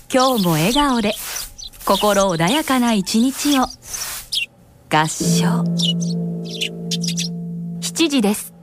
今日も笑顔で心穏やかな一日を。合唱7時です。